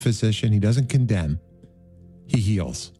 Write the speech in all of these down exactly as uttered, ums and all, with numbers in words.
physician. He doesn't condemn. He heals.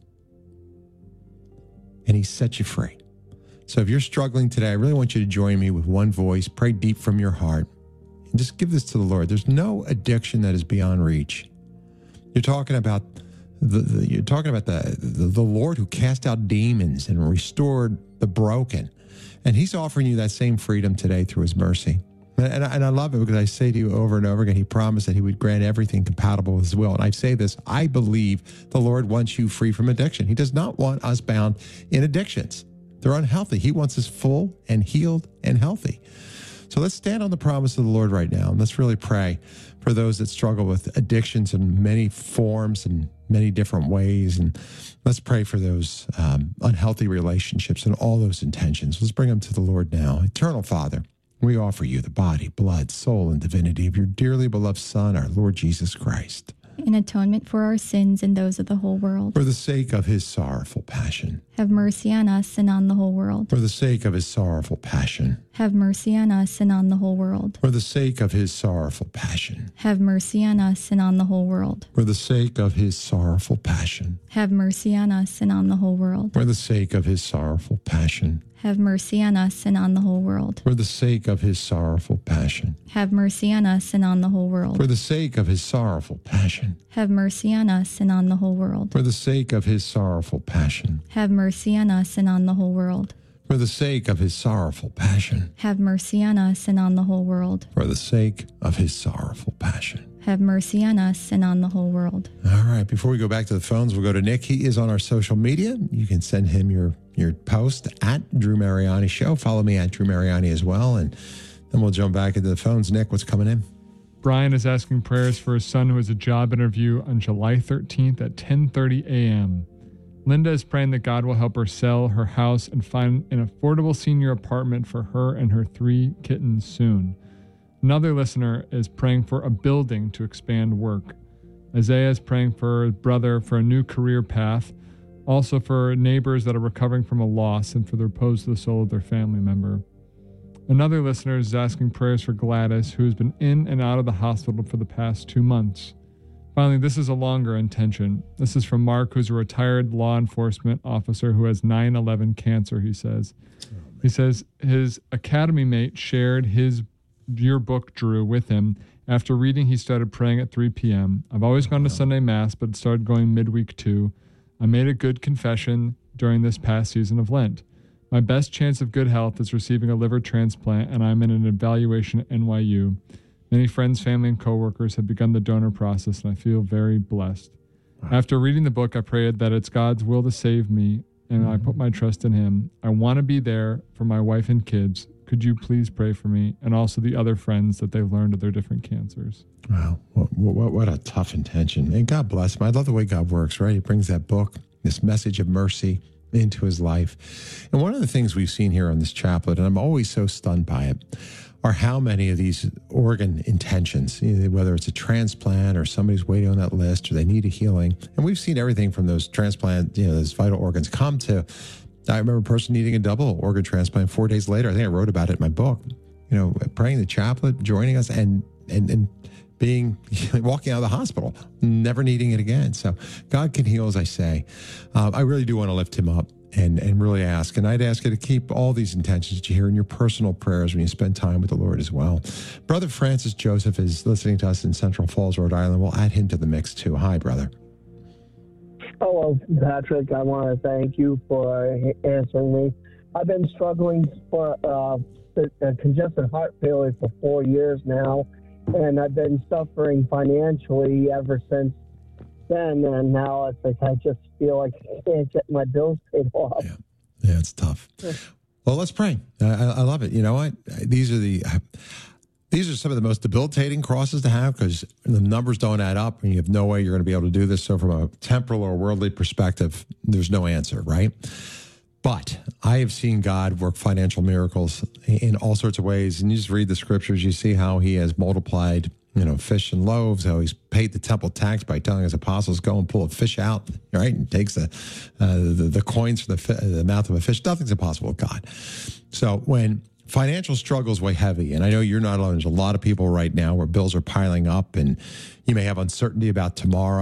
And he sets you free. So if you're struggling today, I really want you to join me with one voice. Pray deep from your heart. And just give this to the Lord. There's no addiction that is beyond reach. You're talking about the, the you're talking about the, the the Lord who cast out demons and restored the broken. And he's offering you that same freedom today through his mercy. And I, and I love it because I say to you over and over again, he promised that he would grant everything compatible with his will. And I say this, I believe the Lord wants you free from addiction. He does not want us bound in addictions. They're unhealthy. He wants us full and healed and healthy. So let's stand on the promise of the Lord right now. And let's really pray for those that struggle with addictions in many forms and many different ways. And let's pray for those um, unhealthy relationships and all those intentions. Let's bring them to the Lord now. Eternal Father, we offer you the body, blood, soul, and divinity of your dearly beloved Son, our Lord Jesus Christ. In atonement for our sins and those of the whole world. For the sake of his sorrowful passion. Have mercy on us and on the whole world. For the sake of his sorrowful passion. Have mercy on us and on the whole world. For the sake of his sorrowful passion. Have mercy on us and on the whole world. For the sake of his sorrowful passion. Have mercy on us and on the whole world. For the sake of his sorrowful passion. Have mercy on us and on the whole world. For the sake of his sorrowful passion. Have mercy on us and on the whole world. For the sake of his sorrowful passion. Have mercy on us and on the whole world. For the sake of his sorrowful passion. Have mercy on us and on the whole world. For the sake of his sorrowful passion. Have mercy on us and on the whole world. For the sake of his sorrowful passion. Have mercy on us and on the whole world. All right. Before we go back to the phones, we'll go to Nick. He is on our social media. You can send him your, your post at Drew Mariani Show. Follow me at Drew Mariani as well. And then we'll jump back into the phones. Nick, what's coming in? Brian is asking prayers for his son who has a job interview on July thirteenth at ten thirty a.m. Linda is praying that God will help her sell her house and find an affordable senior apartment for her and her three kittens soon. Another listener is praying for a building to expand work. Isaiah is praying for his brother for a new career path, also for neighbors that are recovering from a loss and for the repose of the soul of their family member. Another listener is asking prayers for Gladys, who has been in and out of the hospital for the past two months. Finally, this is a longer intention. This is from Mark, who's a retired law enforcement officer who has nine eleven cancer, he says. He says his academy mate shared his your book, Drew, with him. After reading, he started praying at three p.m. I've always gone to Sunday Mass, but started going midweek too. I made a good confession during this past season of Lent. My best chance of good health is receiving a liver transplant, and I'm in an evaluation at N Y U. Many friends, family, and coworkers have begun the donor process, and I feel very blessed. Wow. After reading the book, I prayed that it's God's will to save me, and mm-hmm. I put my trust in him. I want to be there for my wife and kids. Could you please pray for me and also the other friends that they've learned of their different cancers? Wow. What, what, what a tough intention. And God bless him. I love the way God works, right? He brings that book, this message of mercy into his life. And one of the things we've seen here on this chaplet, and I'm always so stunned by it, are how many of these organ intentions, whether it's a transplant or somebody's waiting on that list or they need a healing. And we've seen everything from those transplant, you know, those vital organs come to, I remember a person needing a double organ transplant four days later. I think I wrote about it in my book, you know, praying the chaplet, joining us and, and, and being, walking out of the hospital, never needing it again. So God can heal, as I say. Uh, I really do want to lift him up and, and really ask. And I'd ask you to keep all these intentions that you hear in your personal prayers when you spend time with the Lord as well. Brother Francis Joseph is listening to us in Central Falls, Rhode Island. We'll add him to the mix too. Hi, brother. Hello, Patrick. I want to thank you for answering me. I've been struggling for uh, congestive heart failure for four years now, and I've been suffering financially ever since then. And now it's like I just feel like I can't get my bills paid off. Yeah, yeah, it's tough. Well, let's pray. I, I love it. You know what? These are the. These are some of the most debilitating crosses to have because the numbers don't add up and you have no way you're going to be able to do this. So from a temporal or worldly perspective, there's no answer, right? But I have seen God work financial miracles in all sorts of ways. And you just read the scriptures, you see how he has multiplied, you know, fish and loaves, how he's paid the temple tax by telling his apostles, go and pull a fish out, right? And takes the, uh, the, the coins from the, the mouth of a fish. Nothing's impossible with God. So when financial struggles weigh heavy. And I know you're not alone. There's a lot of people right now where bills are piling up and you may have uncertainty about tomorrow.